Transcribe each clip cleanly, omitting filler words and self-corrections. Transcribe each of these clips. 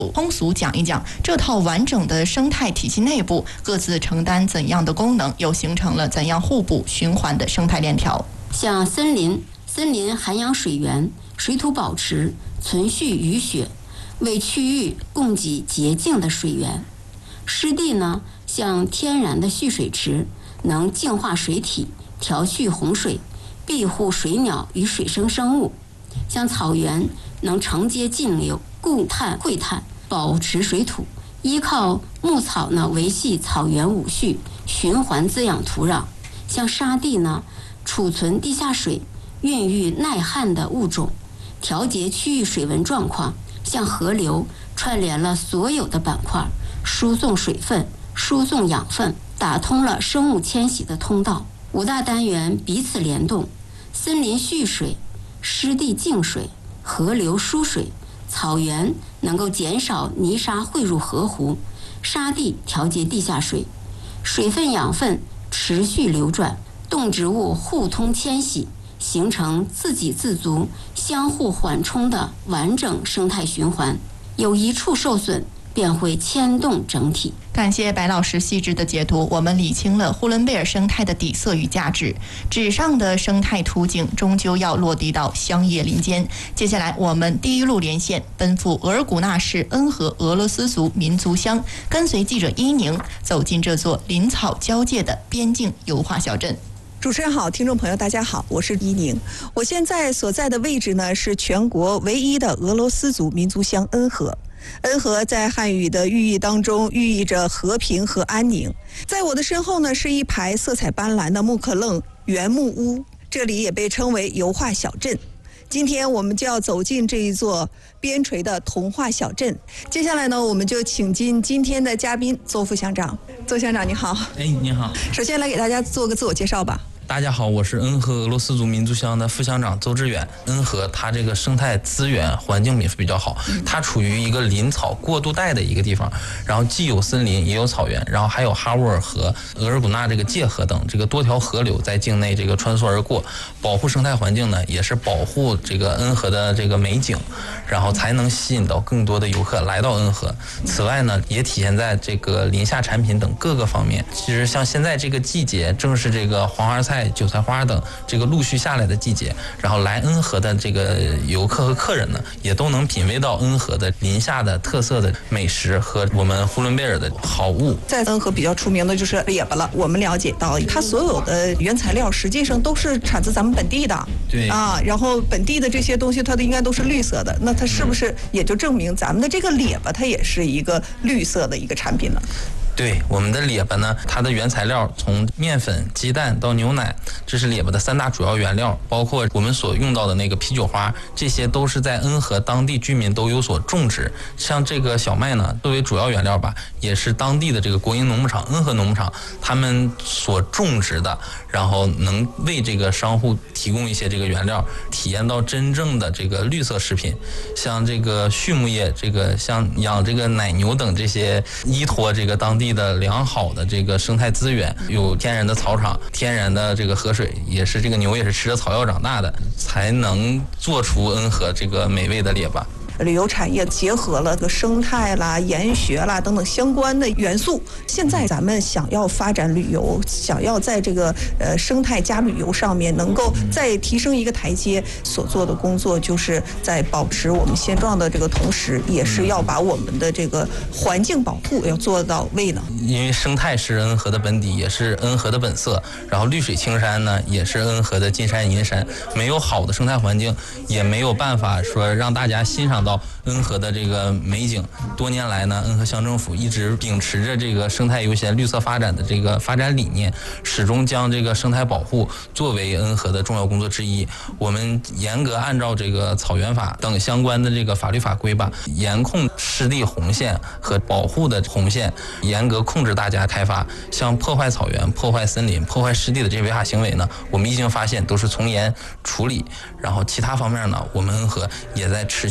通俗讲一讲这套完整的生态体系内部各自承担怎样的功能，又形成了怎样互补循环的生态链条。 像森林涵养水源，水土保持，存蓄雨雪，为区域供给洁净的水源。湿地呢，像天然的蓄水池，能净化水体，调蓄洪水，庇护水鸟与水生生物。像草原能承接径流，固碳汇碳，保持水土，依靠牧草呢维系草原五序，循环滋养土壤。像沙地呢，储存地下水，孕育耐旱的物种，调节区域水文状况。像河流串联了所有的板块，输送水分，输送养分，打通了生物迁徙的通道。5大单元彼此联动，森林蓄水，湿地净水，河流输水，草原能够减少泥沙汇入河湖，沙地调节地下水，水分养分持续流转，动植物互通迁徙，形成自给自足、相互缓冲的完整生态循环。有一处受损，便会牵动整体。 感谢白老师细致的解读，我们理清了呼伦贝尔生态的底色与价值。纸上的生态图景终究要落地到乡野林间。接下来我们第一路连线奔赴额尔古纳市恩和俄罗斯族民族乡，跟随记者伊宁走进这座林草交界的边境油画小镇。 主持人好，听众朋友大家好，我是伊宁。我现在所在的位置呢，是全国唯一的俄罗斯族民族乡恩和。恩和在汉语的寓意当中寓意着和平和安宁。在我的身后呢，是一排色彩斑斓的木克楞原木屋，这里也被称为油画小镇。今天我们就要走进这一座边陲的童话小镇。接下来呢，我们就请进今天的嘉宾邹副乡长。邹乡长你好。 你好。 首先来给大家做个自我介绍吧。 大家好，我是恩和俄罗斯族民族乡的副乡长邹志远。恩和它这个生态资源环境比较好，它处于一个林草过渡带的一个地方，然后既有森林也有草原，然后还有哈沃尔河、额尔古纳这个界河等这个多条河流在境内这个穿梭而过。保护生态环境呢，也是保护这个恩和的这个美景，然后才能吸引到更多的游客来到恩和。此外呢，也体现在这个林下产品等各个方面。其实像现在这个季节，正是这个黄花菜、韭菜花等这个陆续下来的季节，然后来恩和的这个游客和客人呢，也都能品味到恩和的林下的特色的美食和我们呼伦贝尔的好物。 在恩和比较出名的就是列巴了。我们了解到，它所有的原材料实际上都是产自咱们本地的。 对啊，然后本地的这些东西，它的应该都是绿色的。那它是不是也就证明咱们的这个列巴，它也是一个绿色的一个产品呢？ 对，我们的列巴呢，它的原材料从面粉、鸡蛋到牛奶，这是列巴的3大主要原料，包括我们所用到的那个啤酒花，这些都是在恩和当地居民都有所种植。像这个小麦呢，作为主要原料吧，也是当地的这个国营农牧场恩和农牧场他们所种植的，然后能为这个商户提供一些这个原料，体验到真正的这个绿色食品。像这个畜牧业，这个像养这个奶牛等这些，依托这个当地的良好的这个生态资源，有天然的草场、天然的这个河水，也是这个牛也是吃着草药长大的，才能做出恩和这个美味的列巴。 旅游产业结合了个生态啦、研学啦等等相关的元素。现在咱们想要发展旅游，想要在这个生态加旅游上面能够再提升一个台阶，所做的工作就是在保持我们现状的这个同时，也是要把我们的这个环境保护要做到位呢。 因为生态是恩和的本底，也是恩和的本色，然后绿水青山呢，也是恩和的金山银山。没有好的生态环境，也没有办法说让大家欣赏到恩和的这个美景。多年来呢，恩和乡政府一直秉持着这个生态优先、绿色发展的这个发展理念，始终将这个生态保护作为恩和的重要工作之一。我们严格按照这个草原法等相关的这个法律法规吧，严控湿地红线和保护的红线，严格控制大家开发。像破坏草原、破坏森林、破坏湿地的这些违法行为呢，我们一经发现都是从严处理。然后其他方面呢，我们恩和也在持续的探索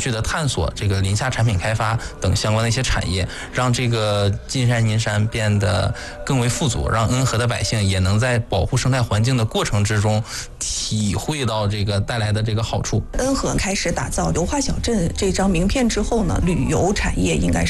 所这个林下产品开发等相关的一些产业，让这个金山银山变得更为富足，让恩和的百姓也能在保护生态环境的过程之中体会到这个带来的这个好处。 恩和开始打造油画小镇这张名片之后呢，旅游产业应该